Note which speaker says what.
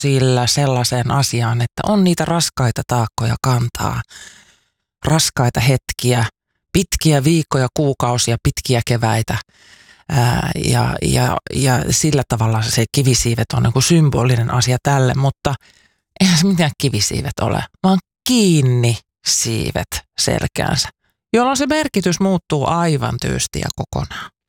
Speaker 1: sillä sellaiseen asiaan, että on niitä raskaita taakkoja kantaa, raskaita hetkiä, pitkiä viikkoja, kuukausia, pitkiä keväitä. Ja sillä tavalla se kivisiivet on niin kuin symbolinen asia tälle, mutta eihän se mitään kivisiivet ole, vaan kiinni siivet selkäänsä, jolloin se merkitys muuttuu aivan tyystin ja kokonaan.